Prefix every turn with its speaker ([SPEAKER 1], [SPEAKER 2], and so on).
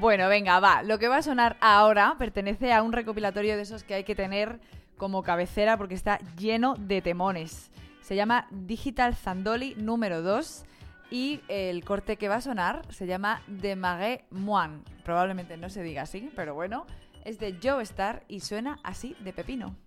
[SPEAKER 1] Bueno, venga, va. Lo que va a sonar ahora pertenece a un recopilatorio de esos que hay que tener como cabecera porque está lleno de temones. Se llama Digital Zandoli número 2 y el corte que va a sonar se llama De Marais Moine. Probablemente no se diga así, pero bueno, es de Joe Star y suena así de pepino.